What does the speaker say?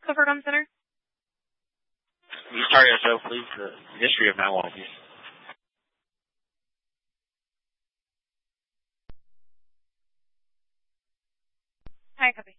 Clifford Home Center. Can you start yourself, please? The history of 911, please. Hi, copy.